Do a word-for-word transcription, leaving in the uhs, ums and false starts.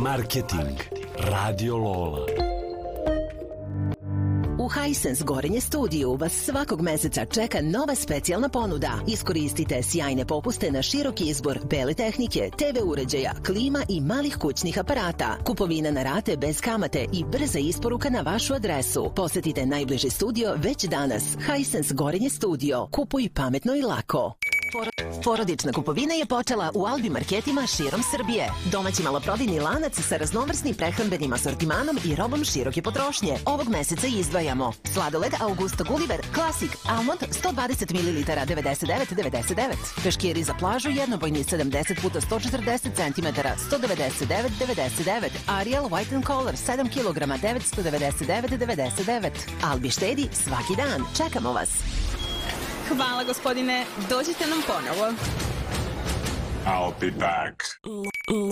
Marketing. Radio Lola. U Hisense Gorenje studiju vas svakog meseca čeka nova specijalna ponuda. Iskoristite sjajne popuste na široki izbor bele tehnike, te ve uređaja, klima i malih kućnih aparata. Kupovina na rate bez kamate i brza isporuka na vašu adresu. Posetite najbliži studio već danas. Hisense Gorenje studio. Kupuj pametno i lako. Porodična kupovina je počela u Albi marketima širom Srbije. Domaći maloprodajni lanac sa raznovrsnim prehrambenim asortimanom i robom široke potrošnje. Ovog meseca izdvajamo sladoled Augusto Gulliver Classic Almond sto dvadeset mililitara devedeset devet devedeset devet. Peškiri za plažu jednobojni sedamdeset puta sto četrdeset centimetara sto devedeset devet devedeset devet. Ariel White and Color sedam kilograma devetsto devedeset devet devedeset devet. Albi štedi svaki dan. Čekamo vas. Hvala gospodine, dođite nam ponovo. I'll be back.